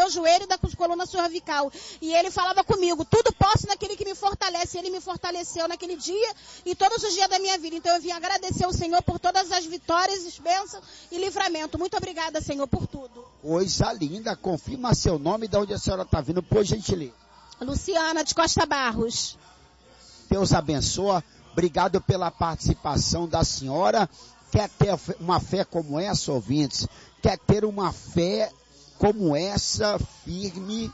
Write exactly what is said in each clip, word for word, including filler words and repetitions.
meu joelho e da coluna cervical. E ele falava comigo, tudo posso naquele que me fortalece. Ele me fortaleceu naquele dia e todos os dias da minha vida. Então eu vim agradecer ao Senhor por todas as vitórias, bênçãos e livramento. Muito obrigada, Senhor, por tudo. Coisa linda. Confirma seu nome e de onde a senhora está vindo, por gentileza. Luciana de Costa Barros. Deus abençoe. Obrigado pela participação da senhora. Quer ter uma fé como essa, ouvintes? Quer ter uma fé como essa, firme,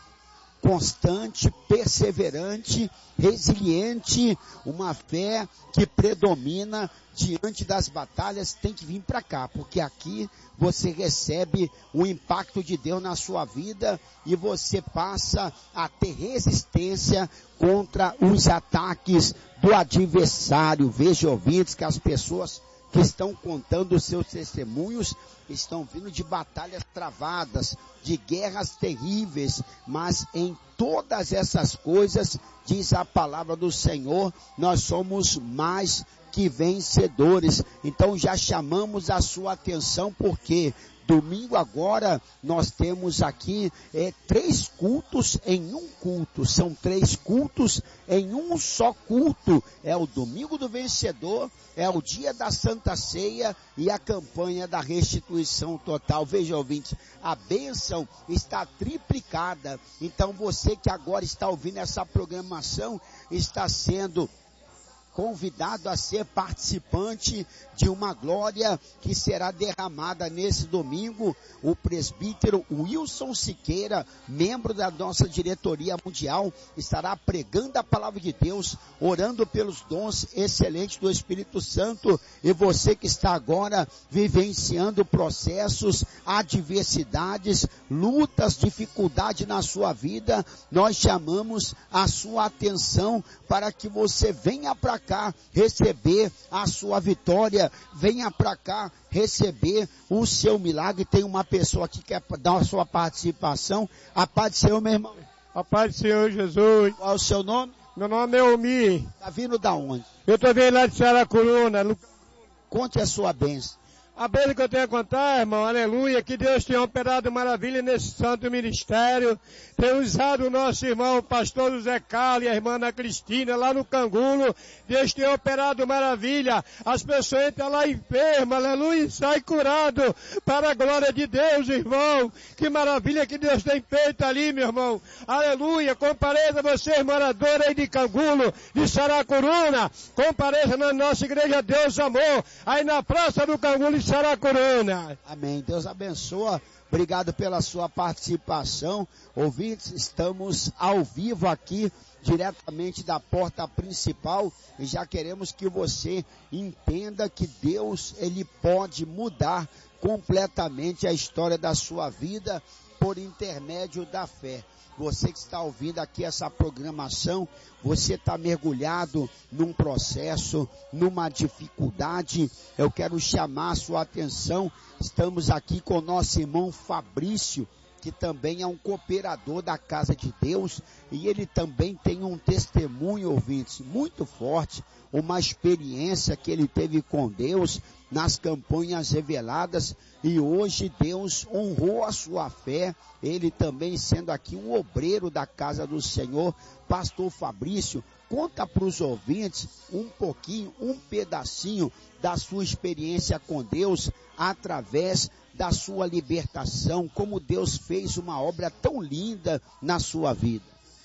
constante, perseverante, resiliente, uma fé que predomina diante das batalhas, tem que vir para cá, porque aqui você recebe o impacto de Deus na sua vida e você passa a ter resistência contra os ataques do adversário. Veja, ouvintes, que as pessoas que estão contando os seus testemunhos estão vindo de batalhas travadas, de guerras terríveis, mas em todas essas coisas, diz a palavra do Senhor, nós somos mais que vencedores. Então já chamamos a sua atenção, porque domingo agora nós temos aqui é, três cultos em um culto. São três cultos em um só culto. É o domingo do vencedor, é o dia da Santa Ceia e a campanha da restituição total. Veja, ouvinte, a bênção está triplicada. Então você que agora está ouvindo essa programação está sendo convidado a ser participante de uma glória que será derramada nesse domingo. O presbítero Wilson Siqueira, membro da nossa diretoria mundial, estará pregando a palavra de Deus, orando pelos dons excelentes do Espírito Santo. E você que está agora vivenciando processos, adversidades, lutas, dificuldade na sua vida, nós chamamos a sua atenção para que você venha para cá receber a sua vitória, venha para cá receber o seu milagre. Tem uma pessoa que quer dar a sua participação. A paz do Senhor, meu irmão. A paz do Senhor Jesus. Qual é o seu nome? Meu nome é Omi. Está vindo da onde? Eu estou vindo lá de Saracuruna. Conte a sua bênção. A bênção que eu tenho a contar, irmão, aleluia, que Deus tenha operado maravilha nesse santo ministério, tem usado o nosso irmão, o pastor José Carlos e a irmã Ana Cristina, lá no Cangulo. Deus tem operado maravilha, as pessoas entram lá enfermas, aleluia, e saem curado, para a glória de Deus, irmão. Que maravilha que Deus tem feito ali, meu irmão, aleluia. Compareça você, morador aí de Cangulo, de Saracuruna, compareça na nossa igreja Deus Amor, aí na praça do Cangulo, em Saracuruna. Amém. Deus abençoa. Obrigado pela sua participação. Ouvintes, estamos ao vivo aqui, diretamente da porta principal, e já queremos que você entenda que Deus, Ele pode mudar completamente a história da sua vida por intermédio da fé. Você que está ouvindo aqui essa programação, você está mergulhado num processo, numa dificuldade. Eu quero chamar a sua atenção. Estamos aqui com o nosso irmão Fabrício, que também é um cooperador da Casa de Deus, e ele também tem um testemunho, ouvintes, muito forte, uma experiência que ele teve com Deus nas campanhas reveladas, e hoje Deus honrou a sua fé, ele também sendo aqui um obreiro da Casa do Senhor. Pastor Fabrício, conta para os ouvintes um pouquinho, um pedacinho da sua experiência com Deus, através da sua libertação, como Deus fez uma obra tão linda na sua vida.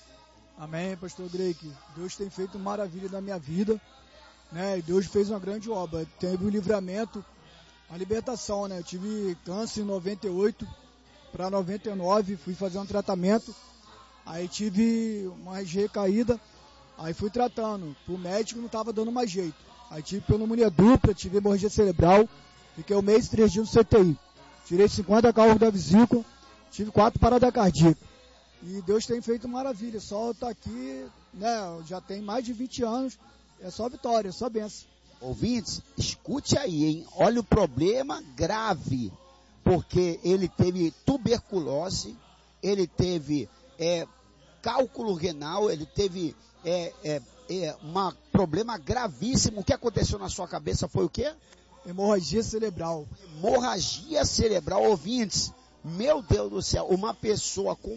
Amém, pastor Drake. Deus tem feito maravilha na minha vida, né? E Deus fez uma grande obra. Teve o livramento, a libertação, né? Eu tive câncer em noventa e oito para noventa e nove, fui fazer um tratamento, aí tive uma recaída, aí fui tratando. O médico não estava dando mais jeito. Aí tive pneumonia dupla, tive hemorragia cerebral, fiquei um mês e três dias no C T I. Tirei cinquenta cálculos da vesícula, tive quatro paradas cardíacas. E Deus tem feito maravilha, só estar aqui, né, já tem mais de vinte anos, é só vitória, é só bênção. Ouvintes, escute aí, hein? Olha o problema grave, porque ele teve tuberculose, ele teve é, cálculo renal, ele teve é, é, é, um problema gravíssimo. O que aconteceu na sua cabeça foi o quê? Hemorragia cerebral. Hemorragia cerebral, ouvintes. Meu Deus do céu, uma pessoa com